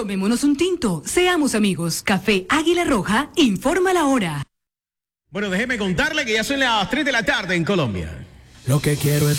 Tomémonos un tinto, seamos amigos. Café Águila Roja, informa la hora. Bueno, déjeme contarle que ya son las 3 de la tarde en Colombia. Lo que quiero es